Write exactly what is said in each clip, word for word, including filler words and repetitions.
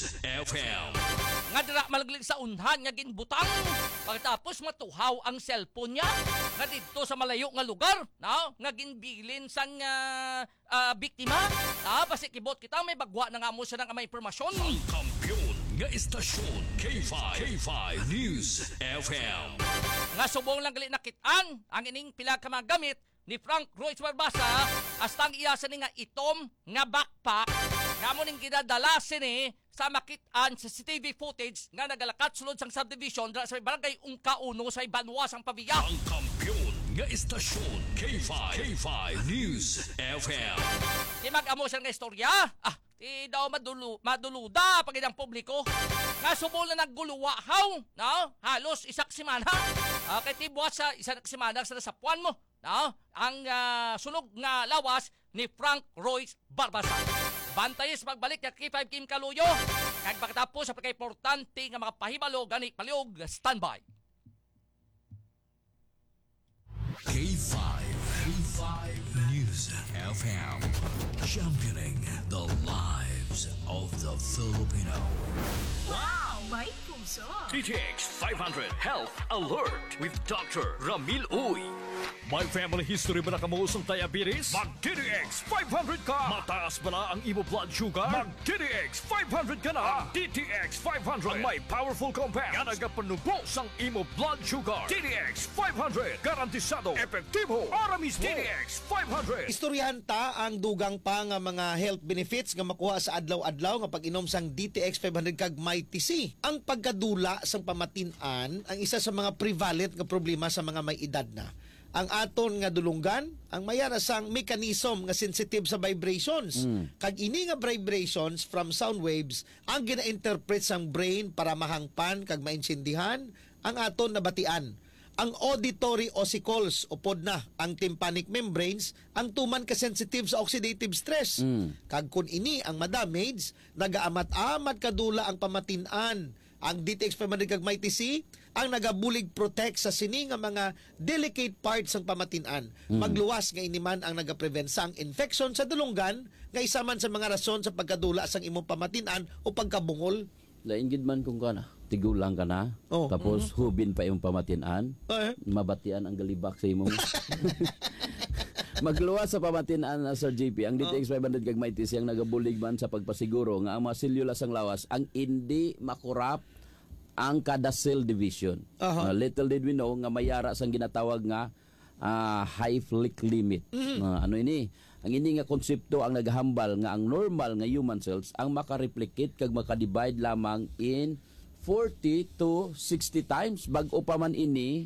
News F M. Nga dira malaglig sa unhan nga ginbutang pagtapos matuhaw ang cellphone niya nga didto sa malayo nga lugar, no? Nga ginbilin sang uh, uh, biktima. Ah, pasikibot kita may bagwa na nga mo siya ng may impormasyon. Ang kampiyon nga istasyon K five K five News F M. Nga subong lang gali nakitaan ang ining pila ka mga gamit ni Frank Royce Barbasa astang iya sa nga itom nga backpack nga mo ning ginadala sini sa makitaan sa C C T V footage nga nagalakat sulod sang subdivision dra sa barangay Ungka Uno sa Ibanwa sang Pavia. Ang kampiyon nga istasyon K five K five News F M. Di mag-amo siya nga istorya. Ah, di daw madulu, maduluda pag idang publiko. Nga subong na nagguluwahaw, no? Halos isak simana. Ah, kay tibuat sa isak simana sa nasapuan mo, no? Ang uh, sunog nga lawas ni Frank Royce Barbasa. Bantay sa pagbalik ng K five Kim Kaluyo. Kag pagkatapos sa pagka-importante nga mga pahibalo gani paliog standby. K five K five News F M. Championing the lives of the Filipino. Wow! May puso! D T X five hundred Health Alert with Doctor Ramil Uy. May family history ba na kamuusong diabetes? Mag-D T X five hundred ka! Mataas ba na ang imo blood sugar? Mag-D T X five hundred ka na! Ang D T X five hundred Ang may powerful compounds nga nagapanubos ang imo blood sugar. D T X five hundred Garantisado, Epektibo para mismo. D T X five hundred. Istoryahan ta ang dugang pa nga mga health benefits nga makuha sa adlaw-adlaw nga pag-inom sang D T X five hundred kag may T C. Ang pagkadula sang pamatin-an ang isa sa mga prevalent nga problema sa mga may edad na. Ang aton nga dulunggan, ang mayara sang mechanism nga sensitive sa vibrations. Mm. Kag ini nga vibrations from sound waves ang gina-interpret sang brain para mahangpan kag mainsindihan ang aton nabatian. Ang auditory ossicles upod na ang tympanic membranes ang tuman ka sensitive sa oxidative stress. Mm. Kag kun ini ang madamage, nagaamat-amat kadula ang pamatin-an. Ang D T X five hundred kag may T C ang nagabulig protect sa sini nga mga delicate parts ng pamatin-an. Mm. Magluwas nga iniman ang nagaprevent sang infection sa dulunggan nga isa man sa mga rason sa pagkadula sang imong pamatin-an o pagkabungol. Lain gid man kung kana, tigulang ka na, oh. tapos mm-hmm. hubin pa imong pamatin-an, uh-huh. mabatian ang galibak sa imong. Magluwas sa pamatin-an na Sir J P, ang D T X five hundred kag may T C ang nagabulig man sa pagpasiguro nga ang mga selula sang lawas ang hindi makurap ang kada cell division. Uh-huh. Uh, little did we know nga mayara sang ginatawag nga uh, Hayflick limit. Mm-hmm. Uh, ano ini? Ang ini nga konsepto ang naghambal nga ang normal nga human cells ang makareplicate kag makadivide lamang in forty to sixty times bag-o pa man ini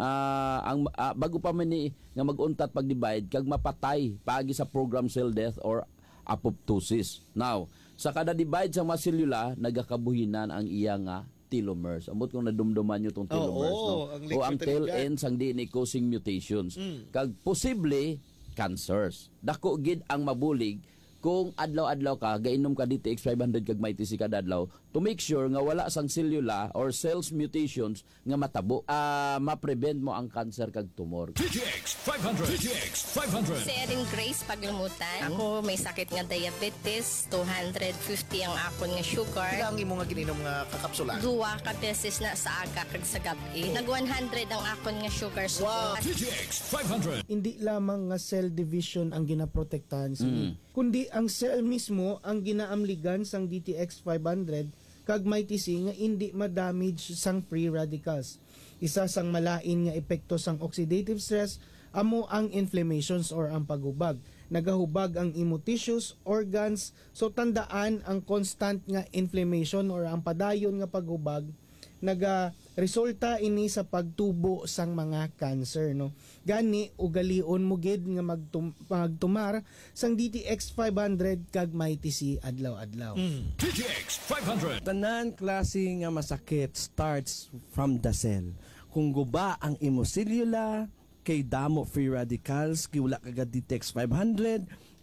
uh, ang uh, bago pa man ni nga mag-untat pag-divide kag mapatay paagi sa program cell death or apoptosis. Now, sa kada divide sa mga selula nagakabuhinan ang iya nga telomeres. Amot kung nadumduman nyo itong telomeres. Oh, oh, no? ang O ang tail liquid ends ang D N A causing mutations. Mm. Kag posible cancers. Dako gid ang mabulig kung adlaw-adlaw ka gainom ka D T X five hundred kag may T C kada adlaw to make sure nga wala sang selula or cells mutations nga matabo. Uh, ma-prevent mo ang cancer kag tumor. D T X five hundred. D T X five hundred. Si Erin Grace Paglumutan. Ako may sakit nga diabetes, two hundred fifty ang akon nga sugar. Pila ang imo nga gininom nga kakapsula? Duwa ka beses na sa aga kag sa gabi. Nag one hundred ang akon nga sugar. So Wow. D T X five hundred. Hindi lamang nga cell division ang ginaprotektahan sini, mm. kundi ang cell mismo ang ginaamligan sang D T X five hundred kag may T C nga hindi ma-damage sang free radicals. Isa sang malain nga epekto sang oxidative stress amo ang inflammations or ang paghubag. Nagahubag ang imo tissues, organs, so tandaan ang constant nga inflammation or ang padayon nga paghubag naga resulta ini sa pagtubo sang mga cancer, no. Gani ugalion mo gid nga magtum- magtumar sang D T X five hundred kag may T C adlaw-adlaw. Mm. D T X five hundred. Tanan klase nga masakit starts from the cell. Kung guba ang imo selula, kay damo free radicals, kay wala kagad D T X five hundred,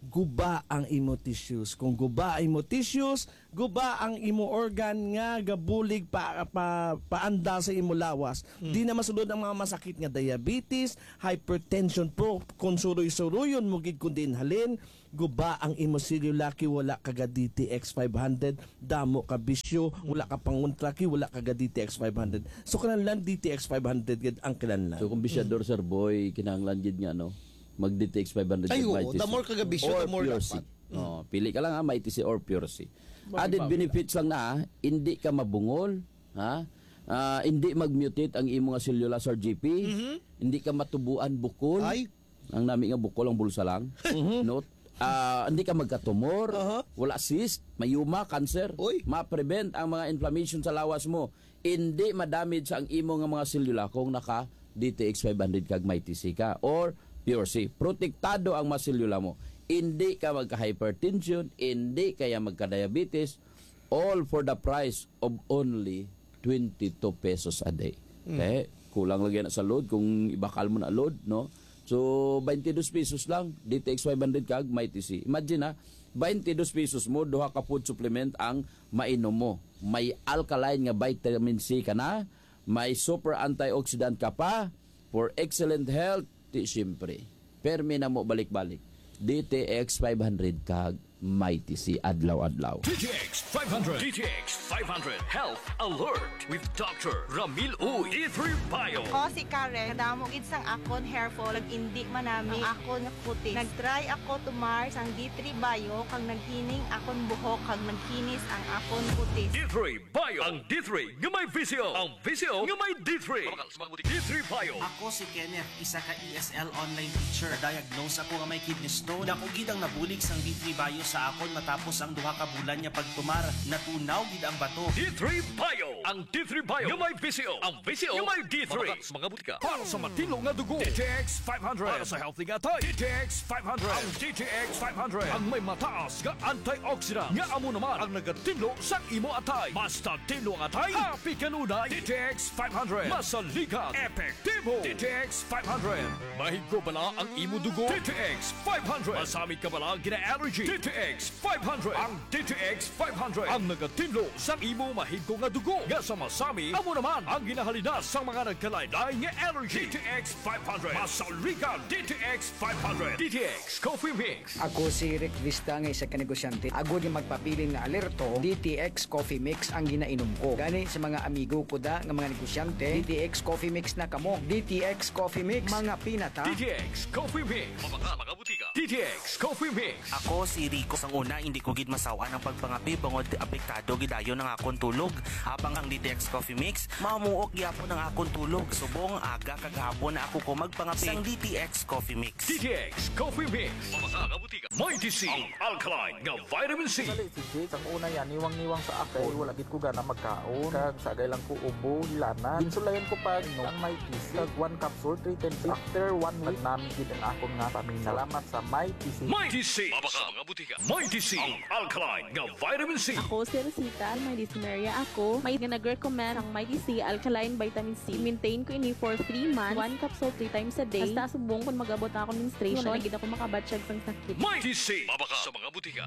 guba ang imo tissues. Kung guba ang imo tissues, guba ang imo organ nga gabulig pa, pa paanda sa imo lawas. Hmm. Di na masulod ang mga masakit nga diabetes, hypertension po, kung suroy-suroyon mo gid kundi inhalin, guba ang imo cellulaki, wala kaga D T X five hundred, damo ka bisyo, wala ka panguntraki, wala kaga D T X five hundred. So kanang D T X five hundred gid ang kinahanglan. So kung bisyador sir boy, kinahanglan gid nga no, mag D T X five hundred Ay, oo, mighty the C. more kagabisyo, Or the more pure dapat. C. No, pili ka lang ha, mighty C or pure C. Added benefits lang na, ha, hindi ka mabungol, ha? Ah, hindi mag-mutate ang imo nga cellulose or G P, hindi ka matubuan bukol. Ay. Ang nami nga bukol ang bulsa lang. No? Ah, hindi ka magkatumor, Aha. wala cyst, mayuma, cancer, Uy. ma-prevent ang mga inflammation sa lawas mo. Hindi ma-damage ang imo nga mga selula kung naka D T X five hundred kag mighty C ka or pure C. Protektado ang mga selula mo. Hindi ka magka-hypertension, hindi kaya magka-diabetes, all for the price of only twenty-two pesos a day. Okay? Kulang lagi na sa load kung ibakal mo na load, no? So, twenty-two pesos lang, D T X five hundred kag mighty C. Imagine ha, twenty-two pesos mo, duha ka food supplement ang mainom mo. May alkaline nga vitamin C ka na, may super antioxidant ka pa, for excellent health, di siyempre. Permi na mo balik-balik. D T X five hundred kag mighty C adlaw-adlaw. D T X five hundred. D T X five hundred Health Alert with Doctor Ramil Uy. D three Bio. Ako si Karen, kadamo gid sang akon hair fall, nag-indi manami ang akon nga puti. Nag-try ako tumar sang D three Bio kang naghining akon buhok kag nagkinis ang akon puti. D three Bio. Ang D three nga may visio. Ang visio nga may D three. D three Bio. Ako si Kenneth, isa ka E S L online teacher. Diagnose ako nga may kidney stone. Dako gid ang nabulig sang D three Bio sa akon matapos ang duha ka bulan niya pagtumar. Natunaw gid ang bato. D three Bio. Ang D three Bio nga may visio. Ang visio nga may D three. Mga butika. Para sa matino nga dugo. D T X five hundred. Para sa healthy nga tay. D T X five hundred. Ang D T X five hundred. Ang may mataas nga antioxidant. Nga amo naman ang nagatilo sa imo atay. Basta tilo nga atay. Happy kanunay. D T X five hundred. Masaligan. Epektibo. D T X five hundred. Mahigo bala ang imo dugo. D T X five hundred. Masamit ka bala gina-allergy. D T X five hundred. Ang D T X five hundred. Ang nagatilo sa imo mahigo nga dugo. Nga sa masami, amo naman ang ginahalinas sa mga nagkalaylay nga allergy. D T X five hundred. Masaligan. D T X five hundred. D T X Coffee Mix. Ako si Rick Vista nga isa ka negosyante. Ako yung magpapiling na alerto, D T X Coffee Mix ang ginainom ko. Gani sa mga amigo ko da nga mga negosyante, D T X Coffee Mix na kamo. D T X Coffee Mix, mga pinata. D T X Coffee Mix. Mabaka, mga butika. D T X Coffee Mix. Ako si Rico. Sang una, hindi ko gid masawa ng pagpangapi bangod apektado gidayon ng akon tulog. Habang ang D T X Coffee Mix, mamuok gyapon ng akon tulog. Subong aga kagahapon na ako ko magpangapi sang D T X Coffee Mix. D T X Coffee Mix. Mabaka, mga butika. Mighty C. Ang alkaline nga vitamin C. Dali si Jake, ang una yan, niwang-niwang sa ako. Wala gid ko gana magkaon. Kag sagay lang ko ubo, hilanan. Ginsulayan ko pag no, ang Mighty C. Kag one capsule, three times. After one week, namin gid ang akong nga paminaw. Salamat sa Mighty C. Mighty C. Mabaka, mga butika. Mighty C. Ang alkaline nga vitamin C. Ako si Rosita, may dysmenorrhea ako. May nag-recommend ang Mighty C Alkaline Vitamin C. Maintain ko ini for three months. One capsule three times a day. Basta subong kung mag-abot ako menstruation. Wala gid ako makabatsyag sang sakit. Mighty C. Mabaka sa mga butika.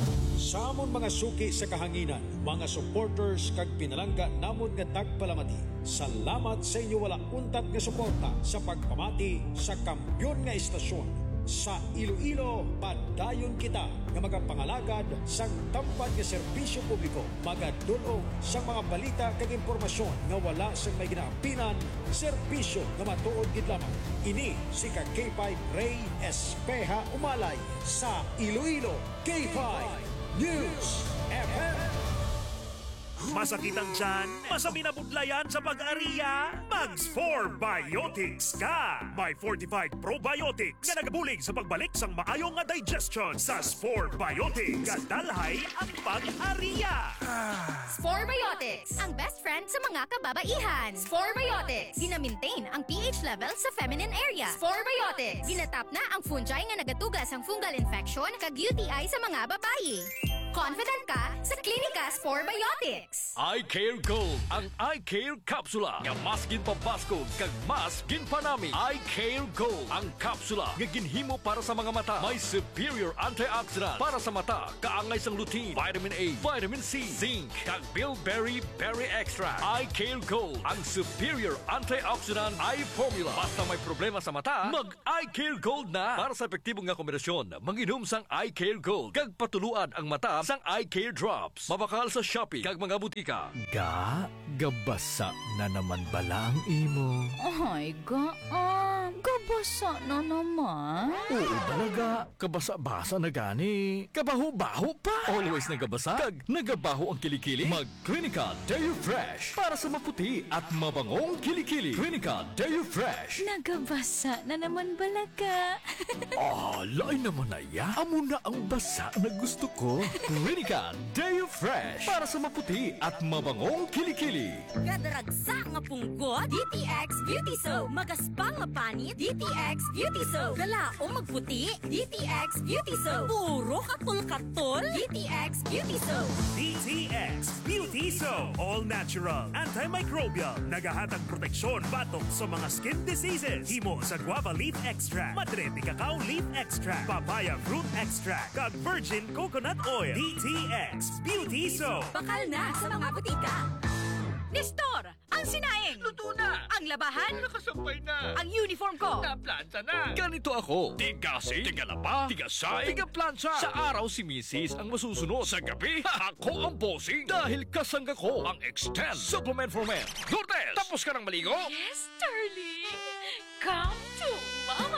Sa amon mga suki sa kahanginan, mga supporters kag pinalangga namon nga tagpalamati. Salamat sa inyo wala untat nga suporta sa pagpamati sa Kampiyon nga Istasyon. Sa Iloilo, padayon kita nga magapangalagad sa tampad nga serbisyo publiko. Magadulong sa mga balita kag impormasyon nga wala sa may ginaapinan, serbisyo nga matuod gid lamang. Ini si ka K five Ray Espeja Umalay sa Iloilo K five News F M. Masakit ang tiyan? Masami na budlayan sa pag-ariya? Mags four Biotics ka! May fortified probiotics nga nagabulig sa pagbalik sang maayong nga digestion sa four Biotics. Kadalhay ang pag-ariya! four Biotics, ang best friend sa mga kababaihan. four Biotics, gina-maintain ang pH level sa feminine area. four Biotics, ginatap na ang fungi nga nagatugas ang fungal infection kag U T I sa mga babayi. Confident ka sa Klinikas four Biotics. iCare Gold, ang iCare Capsula nga mas ginpabaskog kag mas ginpanami. iCare Gold, ang kapsula nga ginhimo para sa mga mata. May superior antioxidant para sa mata, kaangay sang lutein, vitamin A, vitamin C, zinc, kag bilberry berry extract. iCare Gold, ang superior antioxidant eye formula. Basta may problema sa mata, mag iCare Gold na. Para sa epektibong nga kombinasyon, manginom sang iCare Gold kag patuluan ang mata sang iCare Drops. Mabakal sa Shopee kag mga butika. Ga, gabasa na naman bala ang imo. Ay, gaan. Gabasa na naman. Oo talaga, kabasa-basa na gani. Kabaho-baho pa. Always nagabasa, kag nagabaho ang kilikili. Mag Clinica Deo Fresh para sa maputi at mabangong kilikili. Clinica Deo Fresh. Nagabasa na naman balaga. Ah, lain naman na ya. Amo na ang basa na gusto ko. Clinica Deo Fresh para sa maputi at mabangong kilikili. Gadaragsa nga punggot, D T X Beauty Soap. Magaspang nga panit, D T X Beauty Soap. Galaong magputi, D T X Beauty Soap. Puro katol-katol, D T X Beauty Soap. D T X Beauty Soap. All natural, antimicrobial, nagahatag proteksyon batok sa mga skin diseases. Himo sa guava leaf extract, madre de cacao leaf extract, papaya fruit extract, kag virgin coconut oil. D T X Beauty Soap. Bakal na sa mga butika. Nestor, ang sinaing. Luto na. Ang labahan. Nakasampay na. Ang uniform ko. Naplansa na. Ganito ako. Tigasi, tigalaba, tigasay, tigaplansa. Sa araw si Missus ang masusunod. Sa gabi, ako ang bossing. Dahil kasangga ko ang Extend Supplement for Men. Lourdes, tapos ka ng maligo? Yes, darling. Come to mama.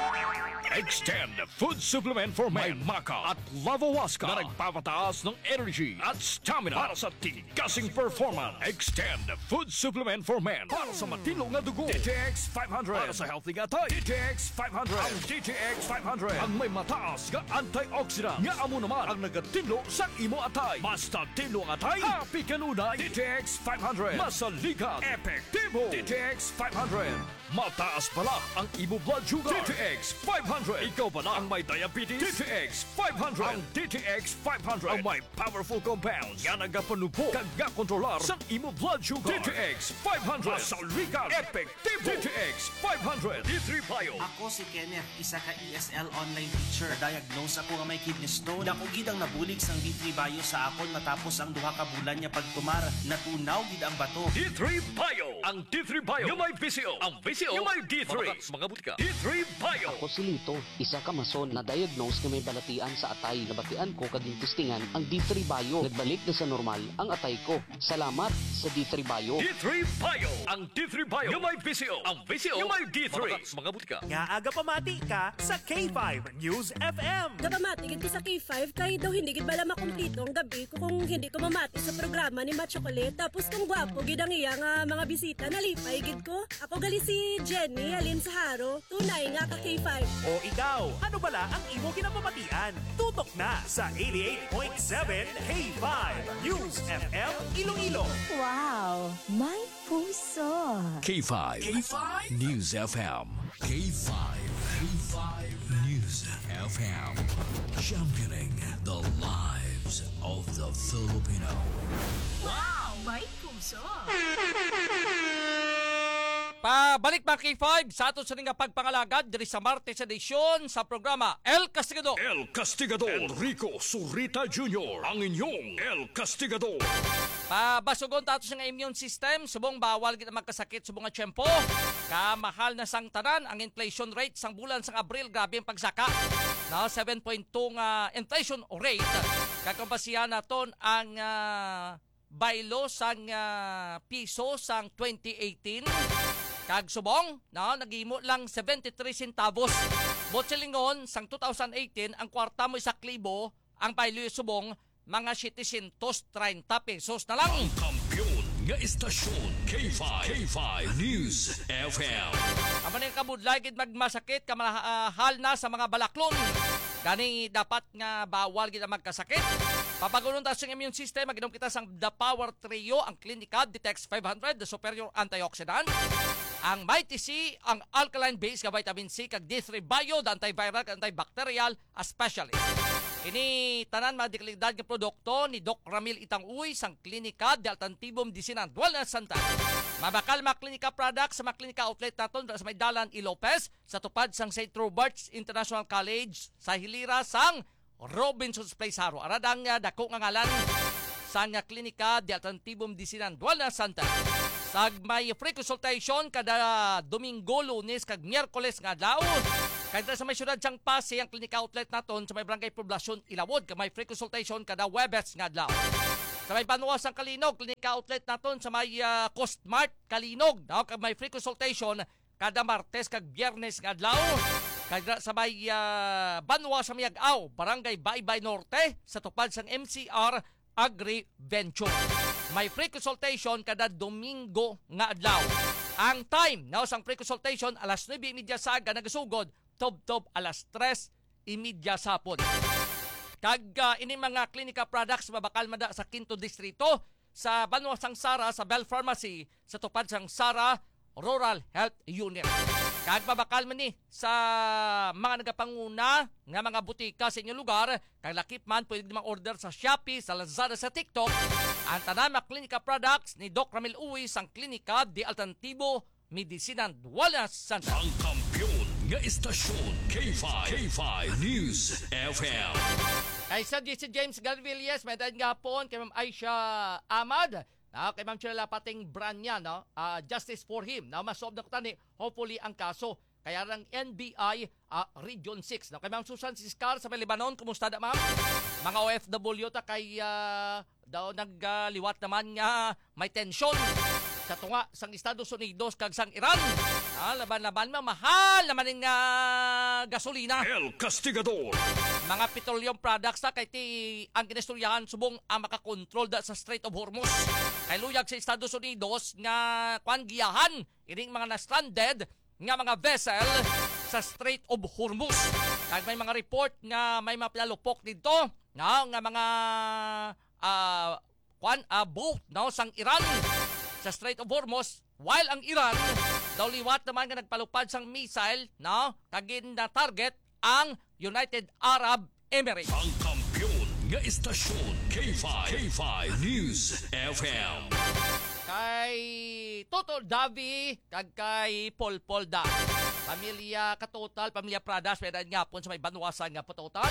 Extend Food Supplement for Men. May Maca at Lavawaska na nagpapataas ng energy at stamina para sa tigasing performance. Extend Food Supplement for Men para sa matino nga dugo. D T X five hundred para sa healthy nga tayo. D T X five hundred. Ang D T X five hundred ang may mataas nga antioxidant nga amo naman ang nagatinlo sa imo atay. Basta tinlo ang atay, happy kanunay. D T X five hundred masalikat, epektibo. D T X five hundred mataas pala ang imo blood sugar. D T X five hundred. Ikaw pala ang may diabetes. D T X five hundred. Ang D T X five hundred ang may powerful compounds nga nagapanupo kag kontrolar sa imo blood sugar. D T X five hundred masalikat, epektibo. D T X five hundred. D three Bio. Ako si Kenneth, isa ka E S L online teacher. Diagnose ako nga may kidney stone. Dako gid ang nabulig sang D three Bio sa akon matapos ang duha ka bulan niya pagtumar. Natunaw gid ang bato. D three Bio. Ang D three Bio yung may V C O. Ang V C O yung may D three. Mga butika. D three Bio. Ako si Lito, isa ka mason na diagnose nga may balatian sa atay. Nabatian ko kaging testingan ang D three Bio. Nagbalik na sa normal ang atay ko. Salamat sa D three Bio. D three Bio. Ang D three Bio yung may V C O. Ang V C O yung may D three. Mga butika. Nga aga pamati ka sa K five News F M. Gapamatigid ko sa K five kahit daw hindi gid bala makumplito ang gabi ko kung hindi ko mamati sa programa ni Matt Chocolate. Tapos kung gwapo gid ang iya nga mga bisita nalipay gid ko. Ako gali si Jenny Alin Saharo. Tunay nga ka K five. O ikaw, ano bala ang imo kinapamatian? Tutok na sa eighty-eight point seven K five News F M Iloilo. Wow, may puso. K five. K five News F M. K five. K five News F M. Championing the lives of the Filipino. Wow, may puso. Pabalik ba K five sa ato sa nga pagpangalagad diri sa Martes edisyon sa programa El Castigador. El Castigador. Enrico Surita Junior Ang inyong El Castigador. Pabasugon tato sa nga immune system, subong bawal kita magkasakit subong nga tiyempo. Kamahal na sang tanan ang inflation rate sang bulan sang Abril, grabe ang pagsaka. Na seven point two nga inflation rate. Kakumpasihan naton ang uh, baylo sang uh, piso sang twenty eighteen. Kag subong, no, nagimo lang seventy-three centavos. Botselingon, sang two thousand eighteen, ang kwarta mo isak libo, ang baylo subong, mga seven hundred thirty pesos na lang. Ang kampiyon nga istasyon, K five. K five News F M. Ang mga kabudlay, gid magmasakit, kamahal na sa mga balaklon. Gani dapat nga bawal gid magkasakit. Papagunon tayo sa immune system, maginom kita sang The Power Trio, ang Clinica D T X five hundred, the superior antioxidant. Ang Mighty C, ang alkaline base nga vitamin C, kag D three Bio, the antiviral, antibacterial, a specialist. Ini tanan mga dekalidad nga produkto ni Doc Ramil Itang Uy sang Klinika de Altantibum Disinan Dual na Santa. Mabakal mga klinika products sa mga klinika outlet naton sa may Dalan I. Lopez sa tupad sang Saint Robert's International College sa hilira sang Robinson's Place Haro. Aradang uh, dako nga ngalan sa nga klinika de Altantibum Disinan Dual na Santa. Sag may free consultation kada Domingo, Lunes kag Miyerkules nga adlaw. Kaya sa may syudad siyang Pasig ang klinika outlet naton sa may Barangay Poblacion Ilawod kag may free consultation kada Webes nga adlaw. Sa may Banuas ang Kalinog klinika outlet naton sa may uh, Costmart Kalinog daw kag may free consultation kada Martes kag Biyernes nga adlaw. Kaya sa may uh, Banuas sa Miag-aw Barangay Baybay Norte sa tupad sang M C R Agri Venture. May free consultation kada Domingo nga adlaw. Ang time na sang free consultation alas nueve thirty sa aga nagasugod, tob-tob alas tres thirty sapon. Kag uh, ini mga klinika products mabakal mada sa Quinto Distrito sa Banuas sang Sara sa Bell Pharmacy sa tupad sang Sara Rural Health Unit. Kag mabakal man ni sa mga nagapanguna nga mga butika sa inyong lugar, kag lakip man pwede mang order sa Shopee, sa Lazada, sa TikTok. Ang tanama klinika products ni Doc Ramil Uy sang Klinika de Altantibo Medicinan Dual na Santa. Ang kampiyon nga istasyon K five K five News F M. Kay Sir J C James Garvilles, may dahil nga po kay Ma'am Aisha Ahmad. Na kay Ma'am Chela pating brand niya, no? Uh, justice for him. Na masob na ko tani, hopefully ang kaso. Kaya ng N B I uh, Region six. No? Kay Ma'am Susan Siscar sa Lebanon, kumusta da ma'am? Mga O F W ta kay uh, daw nagliwat uh, naman nga may tensyon sa tunga sang Estados Unidos kag sang Iran. Ah, laban-laban ma mahal naman ng uh, gasolina. El Castigador. Mga petroleum products na kay ti ang ginistoryahan subong ang makakontrol da sa Strait of Hormuz. Kay luyag sa Estados Unidos nga kwan giyahan ining mga na-stranded nga mga vessel sa Strait of Hormuz. Kag may mga report nga may maplalupok dito nga nga mga uh, kwan uh, boat no sang Iran sa Strait of Hormuz, while ang Iran daw liwat naman nga nagpalupad sang missile no kagin na target ang United Arab Emirates. Ang kampiyon nga istasyon K five K five News F M. Kay Toto Davi kag kay Paul Polda. Pamilya Katotal, pamilya Pradas, pwede nga po sa may Banuasan nga po total.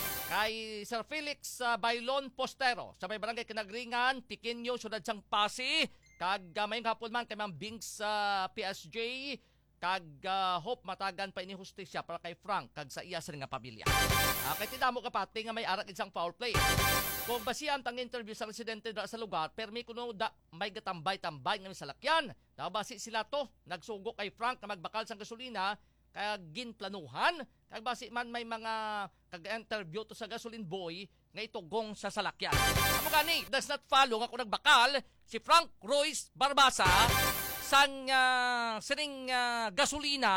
Kay Sir Felix uh, Bailon Postero sa may Barangay Kinagringan, Piqueño, Syudad sang Pasig. Kag uh, may hapon man kay Ma'am Bings sa uh, P S J. Kag uh, hope matagan pa ini hustisya para kay Frank kag sa iya sa nga pamilya. Uh, kay tidamo kapati nga may arak isang foul play. Kung basihan tang interview sa residente da sa lugar, permi kuno da may gatambay-tambay nga sa lakyan. Da basi sila to nagsugo kay Frank na magbakal sang gasolina kag ginplanuhan. Kag basi man may mga kag-interview to sa gasoline boy nga itugong sa salakyan. Amo gani, does not follow nga kung nagbakal si Frank Royce Barbasa sang uh, sining uh, gasolina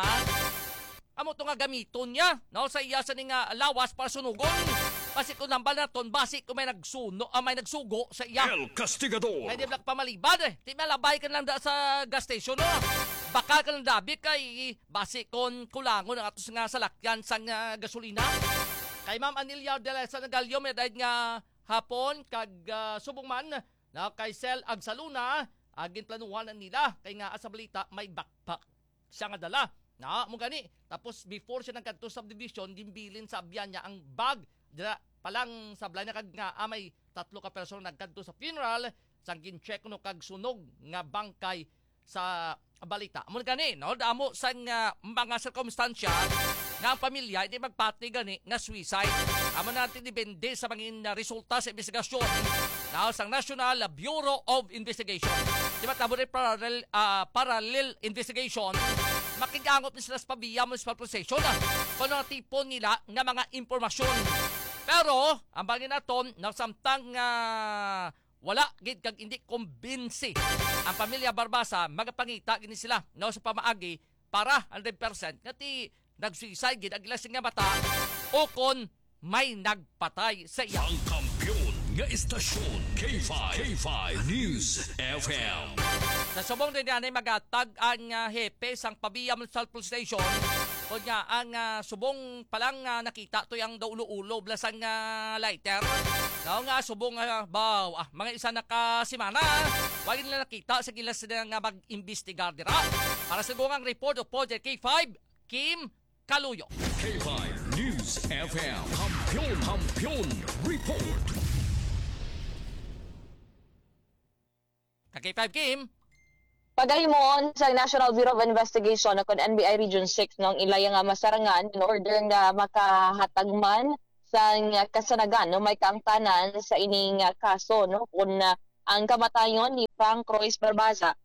amo to nga gamiton niya no sa iya sa ning uh, lawas para sunugon kasi kung nambal naton basi kung may nagsuno uh, may nagsugo sa iya El Castigador. Ay di blak pamalibad eh di malabay ka lang da sa gas station no bakal ka lang dabi kay basi kon kulangon ang atos nga salakyan sang uh, gasolina. Kay Ma'am Anilia de la Sanagalyo may dahil nga hapon kag uh, subong man na kay Sel Agsaluna agin planuhan nila kay nga sa balita may backpack siya nga dala na mo gani tapos before siya nagkadto subdivision gimbilin sa abyan niya ang bag dira palang sablay na kag nga ah, may tatlo ka person nagkadto sa funeral sang gin-check no kag sunog nga bangkay sa balita mo gani no damo sa nga mga circumstansya nga ang pamilya hindi magpati gani nga suicide. Amo natin depende sa mga resulta sa investigasyon na sang National Bureau of Investigation. Di ba tabo rin parallel, uh, parallel investigation makigangot ni sila sa Pabia Municipal Procession ah, kung ano tipo nila nga mga impormasyon. Pero ang bagay naton nasamtang uh, wala gid kag hindi kumbinsi ang pamilya Barbasa magapangita gini sila no sa pamaagi para one hundred percent ngati nagsuicide gid ang ilasing nga bata o kon may nagpatay sa iya. Ang kampiyon nga istasyon K five K five News F M. Sa subong din yan ay magatag ang uh, hepe sang Pabia Municipal Police Station Kung nga, ang uh, subong palang uh, nakita to yung daulo-ulo blasang uh, lighter. Daw nga, subong uh, baw, ah, mga isa nakasimana. Huwag nila nakita sa gilas na nga mag-imbestigar dira. Para sa gungang report of Project K five, Kim Kaluyo. K five News F M. Kampiyon, Kampiyon Report. K five, Kim. Pagahimon sa National Bureau of Investigation kung N B I Region six nung ilay nga masarangan in order nga makahatagman sa kasanagan no may kaangtanan sa ining kaso no kung uh, ang kamatayon ni Frank Royce Barbaza.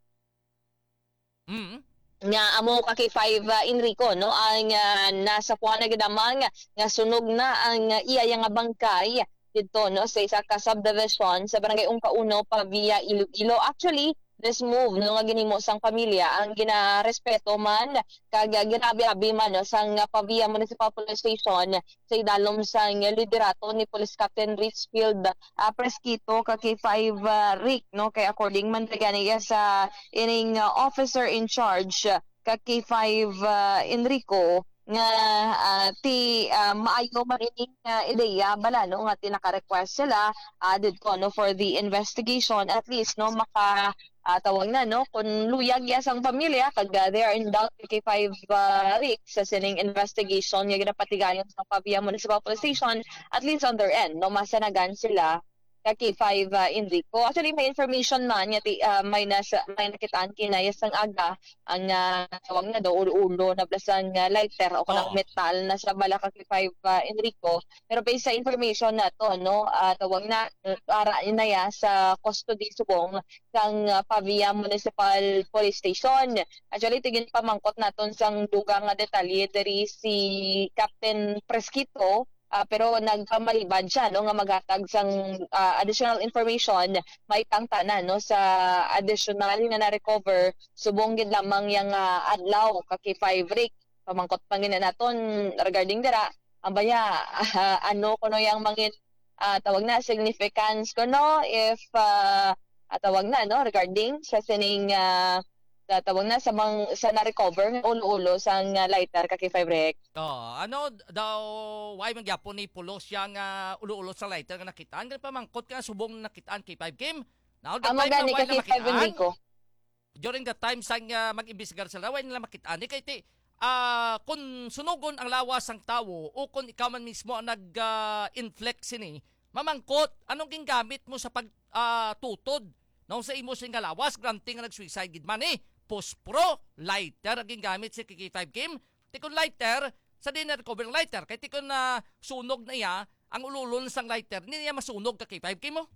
Mm. Nga amo ka K five uh, Enrico no ang uh, nasa puana gidamang nga sunog na ang uh, iya nga bangkay dito no sa isa ka subdivision sa barangay Ungkauno pa via Iloilo. Actually this move no nga ginhimo sang pamilya ang ginarespeto man kag ginabi-abi man no sang Pavia Municipal Police Station sa idalom sang liderato ni Police Captain Richfield uh, Presquito ka K five uh, Rick no kay according man gani sa ining uh, officer in charge uh, ka K five uh, Enrico nga uh, ti uh, maayo man ining uh, ideya bala no nga tinaka-request sila uh, didto no for the investigation at least no maka uh, tawag na no kung luyag ya sang pamilya kag uh, they are in doubt K five uh, Rick sa sining investigation nga ginapatigayon sa Pavia Municipal Police Station at least on their end no masanagan sila ka K five uh, Enrico. Actually may information man nga uh, may nasa may nakitaan kinayas sang aga ang uh, tawag na do ulo-ulo na blasang uh, lighter o kanang oh. metal na sa bala ka K five uh, Enrico. Pero based sa information na to no uh, tawag na para uh, inaya sa custody subong sang uh, Pavia Municipal Police Station. Actually tigin pamangkot naton sang dugang nga detalye diri si Captain Presquito. Uh, pero nagpamalibad siya no nga maghatag sang uh, additional information may tangtanan no sa additional nga na-recover subong gid lamang yang uh, adlaw ka K five Rick pamangkot pangina naton regarding dira ang baya uh, ano kuno yang mangin uh, tawag na significance kuno if uh, uh, tawag na no regarding sa sining uh, tawag na sa mang sa na-recover ulo-ulo sang uh, lighter ka K five Rick. Oh, ano daw why man gyapon ni pulos yang uh, ulo-ulo sa lighter nga nakitaan kan pamangkot ka subong nakitaan K five Kim. Now the Amo time na ka K five Enrico. During the time sang uh, mag-imbestigar sila why nila makitaan ni kay ti uh, kung sunugon ang lawas sang tawo o kung ikaw man mismo ang nag-inflect uh, sini mamangkot anong gingamit mo sa pagtutod uh, no sa imo sing lawas granting nga nag-suicide gid man eh pospro lighter ang gingamit si K five Kim. Tikon lighter sa din na-recover lighter kay tikon na uh, sunog na iya ang ululon sang lighter hindi niya masunog ka K five Kim mo.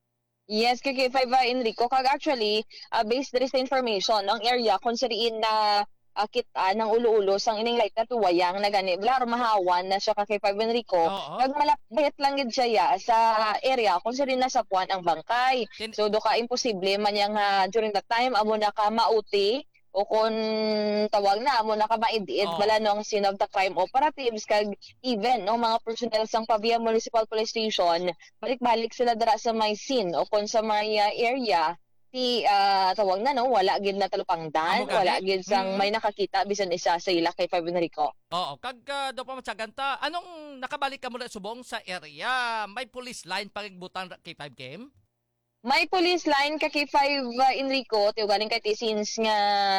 Yes, K five uh, Enrico kag actually uh, based diri sa information ng area kung sariin na uh, kita ng ulo-ulo sang ining lighter to wayang na gani blaro mahawan na siya ka K five Enrico kag malapit lang gid siya ya, sa area kung sariin na sa puan ang bangkay so do ka imposible man yang uh, during that time amo na ka mauti o kung tawag na amo na ka maidiid oh. bala nung scene of the crime operatives kag even no mga personnel sang Pavia Municipal Police Station balik-balik sila dara sa may scene o kung sa may uh, area ti uh, tawag na no wala gid na talupangdan wala gid sang mm. may nakakita bisan isa sa ila K five Enrico. Oo, kag uh, do pa matsaganta anong nakabalik ka mo na subong sa area may police line pagigbutan K five Kim? May police line ka K five uh, Enrico tiyo galing kay ti since nga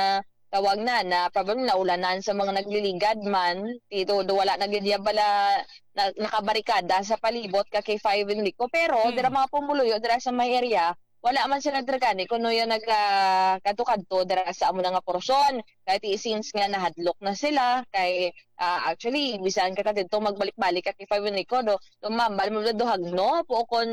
tawag na na probably naulanan sa mga nagliligad man dito do wala na gid bala na, nakabarikada sa palibot ka K five Enrico pero hmm. dira mga pumuluyo dira sa may area wala man sila dragani kuno yung nagkadto-kadto dira sa amo nga porsyon kahit since nga nahadlok na sila kay uh, actually bisan ka kadto magbalik-balik ka K five Enrico do tumambal mo do hagno po kon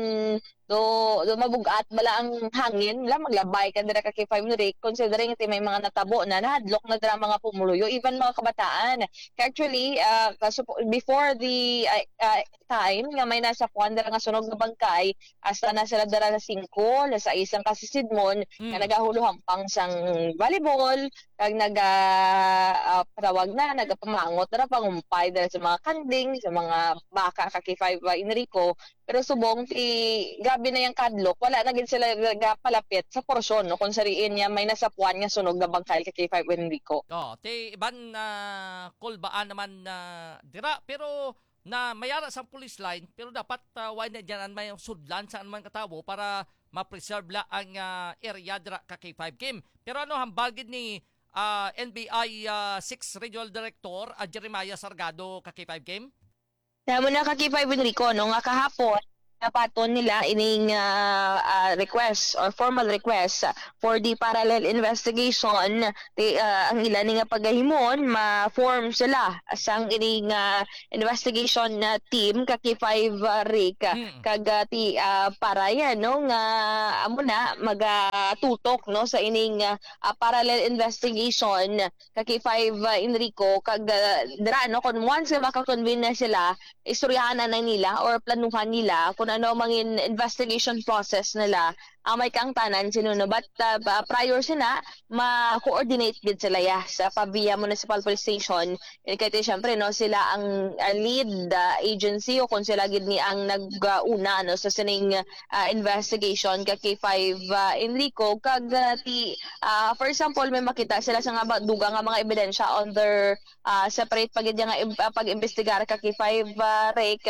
do do mabugat bala ang hangin la maglabay ka dira ka K five Enrico considering iti may mga natabo na nahadlok na dira mga pumuluyo even mga kabataan kay actually uh, before the uh, uh, time nga may nasa puan dira nga sunog nga bangkay hasta na sila dira sa singko sa isang kasisidmon mm. nga nagahuluhampang sang volleyball kag naga uh, tawag na nagapamangot dara pangumpay dara sa mga kanding, sa mga baka ka K five uh, Enrico. Pero subong ti gabi na yung kadlok, wala na gid sila palapit sa porsyon no kung sariin niya may nasapuan nga sunog na bangkay ka K five Enrico. Oh, ti iban na uh, kulbaan naman na uh, dira pero na mayara sa police line pero dapat uh, why na dyan may sudlan saan man katawo para ma-preserve la ang uh, area dira ka K five Kim. Pero ano hambal gid ni uh, N B I uh, sixth Regional Director uh, Jeremiah Sargado ka K five Kim? Tama na ka K five Enrico no nga kahapon napaton nila ining uh, uh, request or formal request for the parallel investigation di, uh, ang ilan nga pagahimon ma-form sila sang ining uh, investigation uh, team ka K five uh, Rick hmm. kag uh, ti uh, para yan no nga amo na magatutok no sa ining uh, uh, parallel investigation ka K five uh, Enrico kag uh, dra no kun once nga makakonvene na sila istoryahan na nila or planuhan nila kung ano mangin investigation process nila ang may kang tanan sinuno but uh, prior sina ma-coordinate gid sila ya sa Pavia Municipal Police Station eh, kaya syempre no sila ang uh, lead uh, agency o kung sila gid ni ang nag-una uh, no sa sining uh, investigation ka K five uh, Enrico kag uh, ti uh, for example may makita sila sa nga duga nga mga ebidensya on their uh, separate pagid nga uh, pag-imbestigar ka K five uh, rake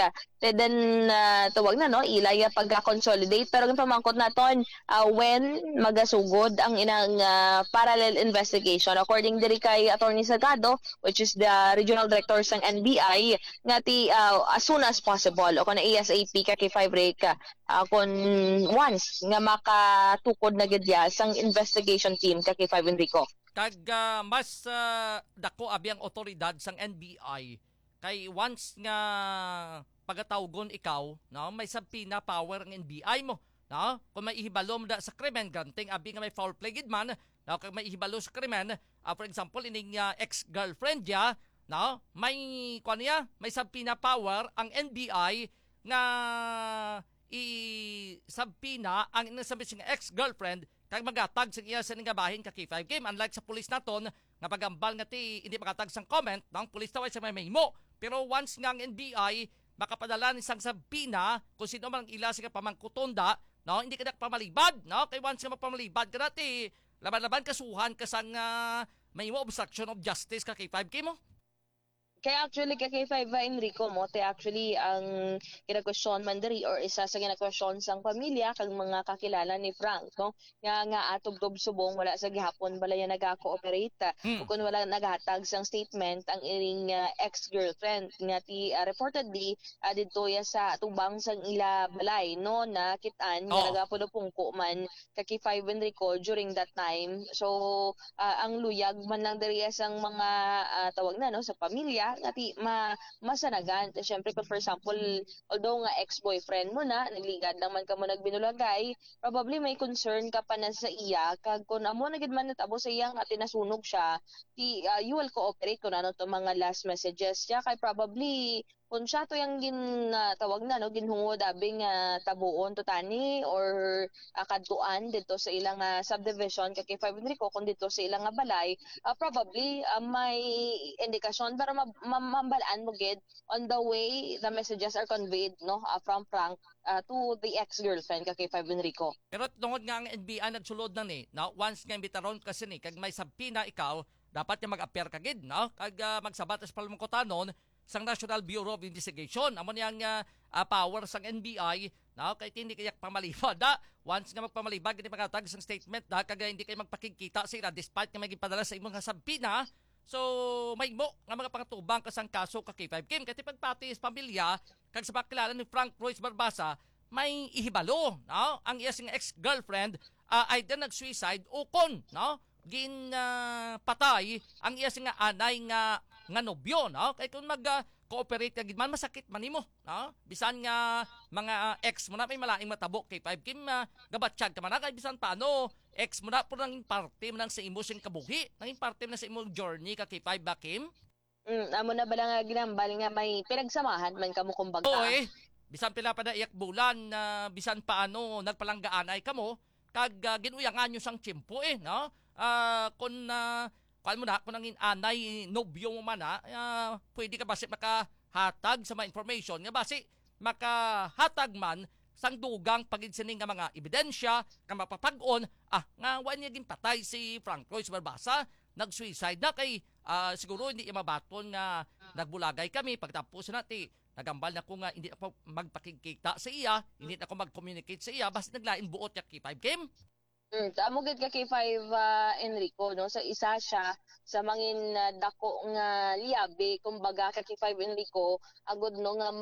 then uh, tuwag na no ilay pagka-consolidate pero kung pamangkot naton uh, when magasugod ang inang uh, parallel investigation according diri kay Attorney Salgado which is the regional director sang N B I nga ti uh, as soon as possible o kuna A S A P ka K five rake uh, kung once nga makatukod na gid ya sang investigation team ka K five Enrico kag uh, mas uh, dako abi ang otoridad sang N B I kay once nga pagatawgon ikaw no may sabpina power ang N B I mo no kung may ihibalo da sa krimen granting abi nga may foul play gid man no kung may ihibalo sa krimen uh, for example ining uh, ex-girlfriend ya no may kuan niya may sabpina power ang N B I nga i sabpina ang nasabi sing ex-girlfriend kag magatag sa iya sa nga bahin ka K five Kim unlike sa police naton nga pagambal nga ti hindi makatag sang comment ng police taway sa may memo pero once nga ang N B I makapadala ni sang sabpina kung sino man ang ila sa pamangkutonda no hindi ka pamalibad no kay once nga magpamalibad ka dati laban-laban kasuhan ka sang uh, may mo obstruction of justice ka K five Kim mo. Kaya actually ka K five uh, Enrico mo te actually ang kina-question man diri or isa sa kina-question sang pamilya kag mga kakilala ni Frank no nga nga atog dob subong wala sa gihapon balay naga-cooperate hmm. kung wala naghatag sang statement ang iring uh, ex-girlfriend nga ti uh, reportedly uh, didto ya sa tubang sang ila balay no na kitaan nga oh. nagapudopungko man ka K five Enrico during that time so uh, ang luyag man lang diri sang mga uh, tawag na no sa pamilya ngati ma masanagan syempre kung for example although nga ex-boyfriend mo na nagligad naman ka mo nagbinulagay probably may concern ka pa na sa iya kag kun amo na gid man natabo sa iya nga tinasunog siya ti uh, you will cooperate kun ano to mga last messages siya kay probably kung siya to yung gin uh, tawag na no ginhungod abing uh, tabuon to tani or uh, kadtuan dito sa ilang uh, subdivision kay K five Enrico kung dito sa ilang uh, balay uh, probably uh, may indikasyon para ma- ma- mambalaan mo gid on the way the messages are conveyed no uh, from Frank uh, to the ex-girlfriend kay K five Enrico. Pero tungod nga ang N B I nagsulod na ni no once nga bitaron kasi ni kag may sabpina ikaw dapat nga mag-appear ka gid no kag uh, magsabat sa palmungkotanon sang National Bureau of Investigation amo niyang uh, uh, power sang N B I no kay hindi kayak pamalibad da once nga magpamalibad gid magatag sang statement da kag hindi kay magpakikita sila despite nga may gipadala sa imong sabpina so may mo nga mga pangatubang kasang kaso ka K five Kim kay pagpati sa pamilya kag sa pakilala ni Frank Royce Barbasa may ihibalo no ang iya sing ex-girlfriend uh, ay din nag-suicide o kon no gin uh, patay ang iya sing anay nga nga nobyo no kay kung mag uh, cooperate ka gid man masakit man nimo no bisan nga mga uh, ex mo na may malaing matabo K five Kim uh, gabatsyag ka man kay bisan paano ex mo na puro nang parte man sa imo sing kabuhi nang parte man sa imong journey ka K five ba Kim mm amo na bala nga ginambal nga may pinagsamahan man kamo kumbaga oy bisan pila pa da iyak bulan uh, bisan paano nagpalanggaan ay kamo kag uh, ginuyangan nyo sang tiyempo eh no uh, kung uh, kuan mo na kung nangin anay nobyo mo man ha, uh, pwede ka basi makahatag sa mga information nga basi makahatag man sang dugang pagidsining nga mga ebidensya nga mapapag-on ah nga wa niya gin patay si Frank Royce Barbasa, nag-suicide na kay uh, siguro hindi mabaton nga nagbulagay kami pagtapos na ti nagambal na ko nga hindi ako magpakikita sa iya, hindi na ako mag-communicate sa iya basta naglain buot ya K five game. Mm, amo gid ka K five uh, Enrico no, sa isa siya sa mangin uh, dako nga liabe kumbaga ka K five Enrico agud no nga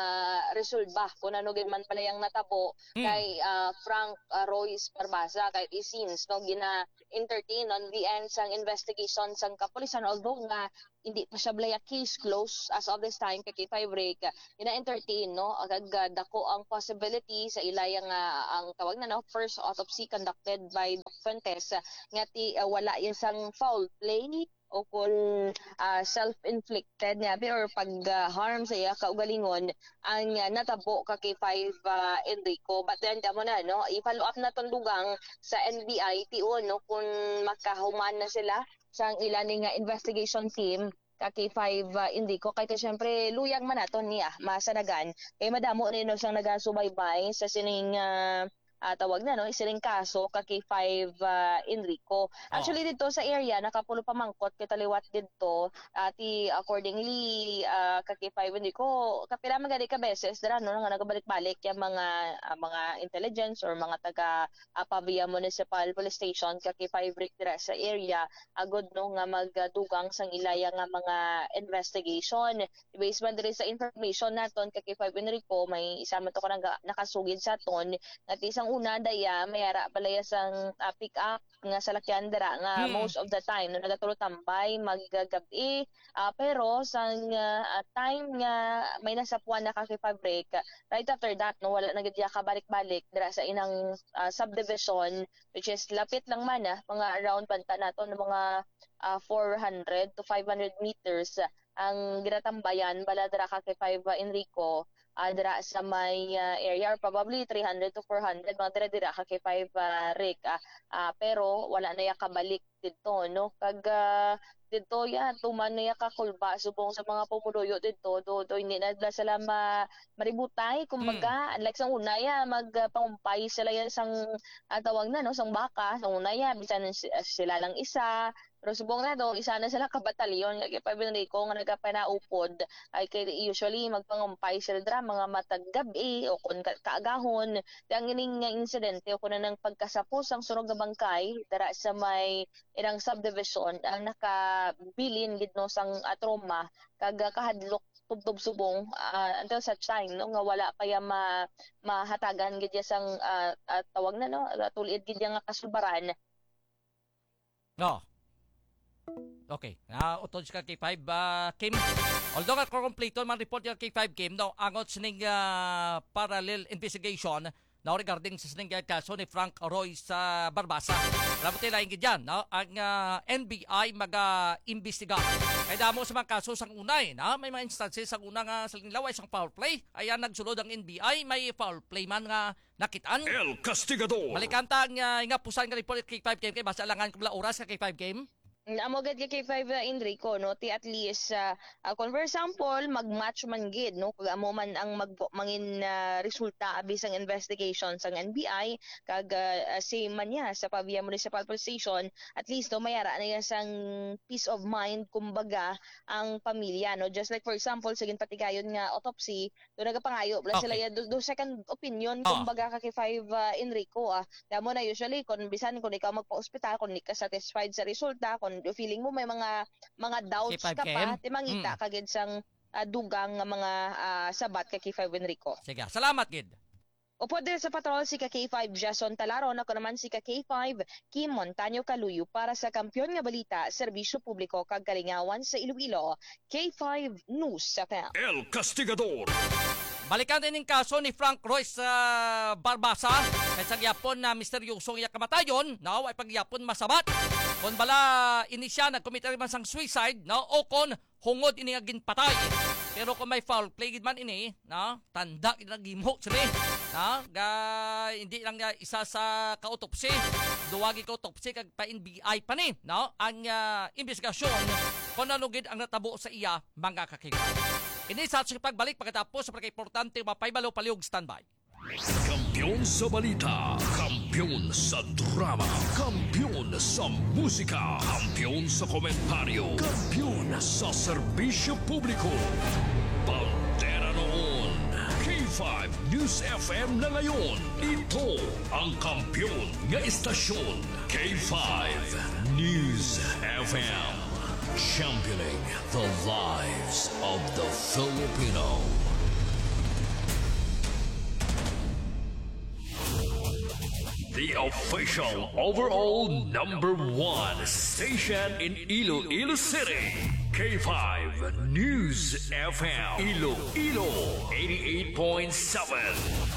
ma-resolba kun ano gid man palayang natabo mm. kay uh, Frank uh, Royce Barbasa kay isins no gina entertain on the end sang investigation sang kapulisan, although nga hindi pa siya blaya case close as of this time kay K five Rick ina-entertain no agad dako ang possibility sa ilaya nga ang tawag na no first autopsy conducted by Doc Fuentes nga ti uh, wala yung sang foul play o kung uh, self-inflicted niya or pag-harm uh, sa iya kaugalingon ang uh, natabo ka K five uh, Enrico. But then damo na no i-follow up na ton dugang sa N B I T O no kung makahuman na sila sang ilaning nga investigation team ka K five uh, Enrico kay syempre luyag man naton niya masanagan kay madamo nino sang nagasubaybay sa sining uh, Uh, tawag na no isiling kaso ka K five uh, Enrico. Actually oh. dito sa area nakapulo pa mangkot kay taliwat didto ati uh, accordingly uh, ka K five Enrico kapila magadi ka beses dara no nga nagabalik-balik yung mga uh, mga intelligence or mga taga uh, Pavia Municipal Police Station ka K five Rick dira sa area agud no nga magdugang sang ilaya nga mga investigation. Based man diri sa information naton ka K five Enrico may isa man to ka nakasugid sa ton at isang una daya mayara balaya sang uh, pick up nga salakyan dira nga hmm. most of the time no nagatulog tambay maggagabi uh, pero sang uh, time nga may nasapuan na ka K five break right after that no wala na gid ka balik-balik dira sa inang uh, subdivision which is lapit lang man ah, mga around banta nato ng mga uh, four hundred to five hundred meters uh, ang ginatambayan bala dira ka K five uh, Enrico uh, dira sa may uh, area or probably three hundred to four hundred mga dira dira ka K five uh, Rick uh, uh, pero wala na ya kabalik dito no kag uh, dito ya tuman na ya kakulba subong sa mga pumuloyo dito do do hindi na sila ma, maributay kumbaga mm. unlike sa una ya magpangumpay sila yan sang uh, tawag na no sang baka sa una ya bisan sila lang isa pero subong na do isa na sila ka batalyon kay five Enrico nga nagapanaupod ay kay usually magpangumpay sila dra mga matag gabi o kun kaagahon ang ining insidente o kun nang pagkasapos ang sunog nga bangkay dara sa may irang subdivision ang nakabilin gid no sang uh, trauma kag kahadlok tubtob subong uh, until such time no nga wala pa ya ma mahatagan gid ya sang uh, uh, tawag na no tulid gid ya nga kasulbaran. No. Okay. Na uh, utod ka K five uh, Kim. Although ka complete man report yung K five Kim no angot sining uh, parallel investigation now regarding sa sining kaso ni Frank Royce sa uh, Barbasa. Rabuti lain gid yan no ang uh, N B I maga-imbestiga. Kay damo sa mga kaso sang unay na may mga instances sa una nga sa laway sang foul play ayan nagsulod ang N B I may foul play man nga nakitaan. El Castigador. Malikanta ang uh, nga pusan nga report K five Kim kay basta langan kumla oras ka K five Kim. Amo gid kay K five uh, Enrico no ti at least uh, uh, kung for example mag-match man gid no kag amo man ang mag mangin uh, resulta abi sang investigation sang N B I kag uh, same man ya sa Pavia Municipal Police Station at least no mayara na yan sang peace of mind kumbaga ang pamilya no just like for example sige patigayon nga autopsy do nagapangayo bla okay. Sila ya do, do second opinion kumbaga ka K five uh, Enrico ah damo na usually kun bisan kun ikaw magpa-ospital kun di ka satisfied sa resulta kun feeling mo may mga mga doubts ka pa ti mangita mm. kagid sang uh, dugang nga mga uh, sabat kay K five Enrico. Sige, salamat gid. Upo din sa patrol si ka K five Jason Talaron ako naman si ka K five Kim Montaño Kaluyo para sa Kampiyon nga Balita, Serbisyo Publiko kag Kalingawan sa Iloilo. K five News sa F M. El Castigador. Balikan din ang kaso ni Frank Royce sa uh, Barbasa kay sa gyapon na misteryosong iya kamatayon no ay pagyapon masabat kon bala ini siya nagkomit man sang suicide no o kon hungod ini nga ginpatay Pero kung may foul play gid man ini, no? Tanda gid nagimo sila. No? Ga hindi lang ga isa sa kautopsi. Duwagi kautopsi kag pa N B I pa ni, no? Ang uh, investigasyon kung ano gid ang natabo sa iya mga kakigan. Ini sa ating pagbalik pagkatapos sa pagka-importante mapay balo paliog standby. Kampiyon sa balita, kampiyon sa drama, kampiyon sa musika, kampiyon sa komentaryo, kampiyon sa serbisyo publiko. Pantera noon, K five News F M na ngayon. Ito ang kampiyon nga istasyon, K five News F M. Championing the lives of the Filipino. The official overall number one station in Iloilo City. K five News F M. Iloilo eighty-eight point seven.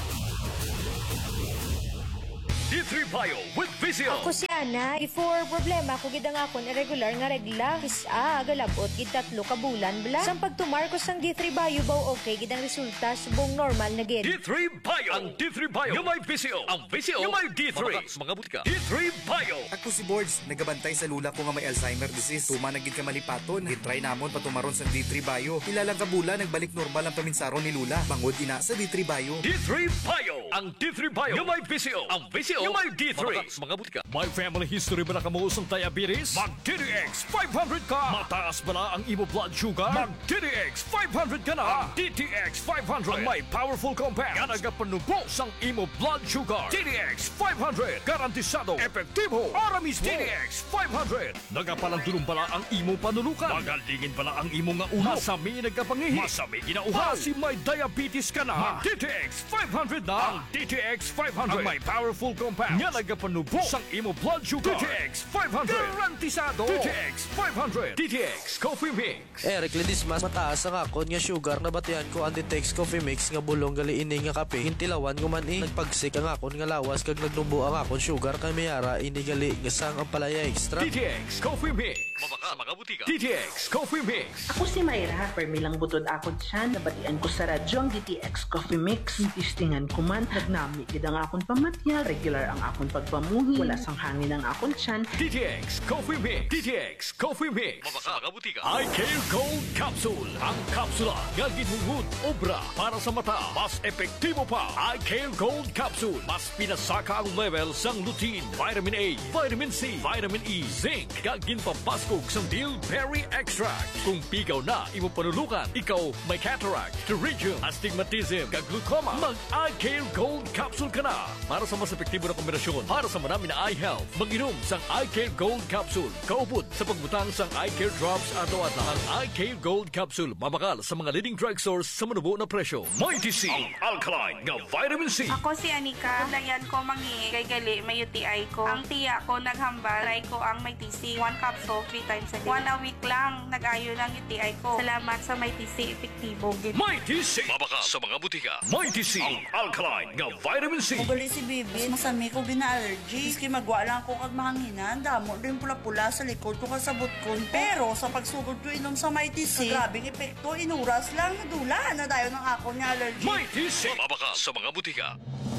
D three Bio with Visio. Ako si Ana. Before problema ko gid ang akon irregular nga regla. Kisa galabot gid tatlo ka bulan bla. Sang pagtumar ko sang D three Bio baw okay gid ang resulta subong normal na gid. D three Bio. Ang D three Bio. Yung may Visio. Ang Visio. Yung may D three. Mga butika. D three Bio. Ako si Boards. Nagabantay sa lula ko nga may Alzheimer disease. Tuma na gid ka malipaton. Gitry namon patumaron sa D three Bio. Ilalang ka bulan nagbalik normal ang paminsaron ni lula. Bangod ina sa D three Bio. D three Bio. Ang D three Bio. Yung may Visio. Ang Visio. Yung may D three. Mga butika. May family history ba na kamuusong diabetes? Mag-D D X five hundred ka. Mataas ba na ang imo blood sugar? Mag-D D X five hundred ka na. Ang D T X five hundred. Ang may powerful compound. Nga nagapanubos ang imo blood sugar. D D X five hundred. Garantisado. Epektibo. Para mismo. D D X five hundred. Nagapalandulong pala ang imo panulukan. Magalingin pala ang imo nga ulo. Masami nagapangihi. Masami ginauhaw. Kasi may diabetes ka na. D T X five hundred na. Ang D T X five hundred. Ang may powerful compound. Nga nagapanubos ang imo blood sugar. D T X five hundred. Garantisado. D T X five hundred. D T X Coffee Mix. Eric Ledismas, mataas ang akon nga sugar na batian ko ang D T X Coffee Mix nga bulong gali ini nga kape. Hintilawan ko man eh. Nagpagsik ang akon nga lawas kag nagnubo ang akon sugar kay mayara ini gali nga sang ang palaya extra. D T X Coffee Mix. Mabaka mga butika. D T X Coffee Mix. Ako si Mayra. Permi lang butod akon siyan. Nabatian ko sa radyo ang D T X Coffee Mix. Tistingan ko man. Nagnami gid ang akon pamatyal. Regular ang akon pagpamuhi. Wala sang hangin ang akon siyan. D T X Coffee Mix. D T X Coffee Mix. Mabaka mga butika. I-Care Gold Capsule. Ang kapsula nga ginhungod obra para sa mata. Mas epektibo pa. I-Care Gold Capsule. Mas pinasaka ang level sang lutein, vitamin A, vitamin C, vitamin E, zinc. Gagin pampaskog sang bilberry extract. Kung pigaw na imo panulukan, ikaw may cataract, pterygium, astigmatism, kag glaucoma, mag-I-Care Gold Capsule ka na. Para sa mas epektibo na kombinasyon, para sa marami na eye health, mag-inom sang I-Care Gold Capsule. Kaupod sa pagbutang sang I-Care Drops ato at ang I-Care Gold Capsule mabakal sa mga leading drugstores sa manubo na presyo. Mighty C, ang alkaline nga vitamin C. Ako si Anika. Dayan ko mangi kay gali may U T I ko. Ang tiya ko naghambal. Try ko ang Mighty C. One capsule, three times a day. One a week lang. Nag-ayo ng U T I ko. Salamat sa Mighty C. Epektibo. Mighty C. Mabakal sa mga butika. Mighty C, ang alkaline nga vitamin C. Ugali si Bibi. Masami ko gina-allergy. Iski magwa lang ko kag mahanginan. Damo din pula-pula sa likod ko kasabot ko. Pero sa pagsugod ko inom sa Mighty C, grabing epekto. Inuras lang. Nadula na dayo ng ako niya allergy. Mighty C. Mabakal sa mga butika.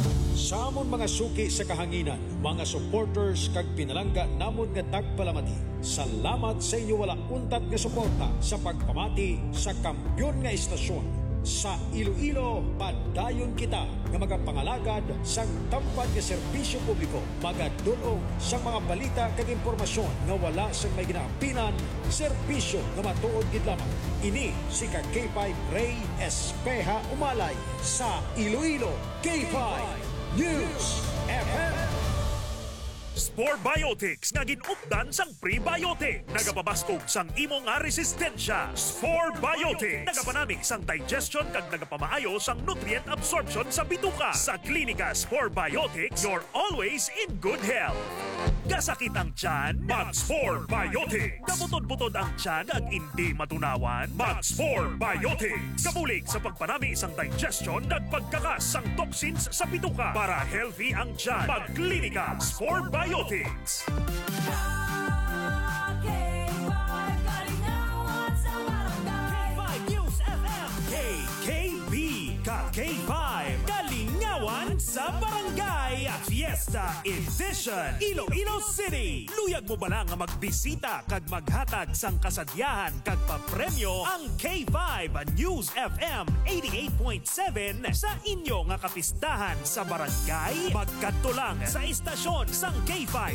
Sa amon mga suki sa kahanginan, mga supporters kag pinalangga namon nga tagpalamati. Salamat sa inyo wala untat nga suporta sa pagpamati sa kampyon nga istasyon. Sa Iloilo, padayon kita nga magapangalagad sang tampad nga serbisyo publiko, magadulog sa mga balita kag impormasyon nga wala sang may ginaapinan, serbisyo nga matuod gid lamang. Ini si ka K five Ray Espeha Umalay sa Iloilo, K five News F M. Spore Biotics nga ginupdan sang prebiotic. Nagapabaskog sang imo nga resistensya. Spore Biotics. Nagapanamig sang digestion kag nagapamaayo sang nutrient absorption sa bituka. Sa klinika Spore Biotics, you're always in good health. Gasakit ang tiyan, mag-Spore Biotics. Kabutod-butod ang tiyan kag hindi matunawan, mag-Spore Biotics. Kabulig sa pagpanami sang digestion kag pagkakas sang toxins sa bituka. Para healthy ang tiyan, mag-klinika Spore Biotics. Biotics. K five News F M Edition Iloilo City. Luyag mo ba lang nga magbisita kag maghatag sang kasadyahan kag papremyo ang K five News F M eighty-eight point seven sa inyo nga kapistahan sa barangay? Magkadto lang sa istasyon sang K five